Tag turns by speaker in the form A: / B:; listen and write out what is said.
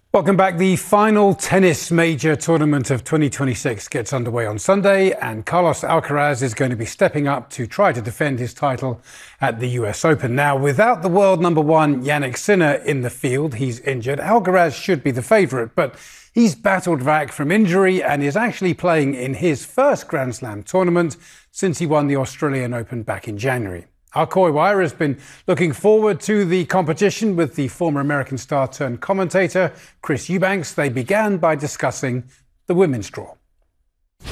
A: Welcome back. The final tennis major tournament of 2026 gets underway on Sunday, and Carlos Alcaraz is going to be stepping up to try to defend his title at the US Open. Now, without the world number one Jannik Sinner in the field, he's injured. Alcaraz should be the favourite, but he's battled back from injury and is actually playing in his first Grand Slam tournament since he won the Australian Open back in January. Our Koi Wire has been looking forward to the competition with the former American star turned commentator, Chris Eubanks. They began by discussing the women's draw.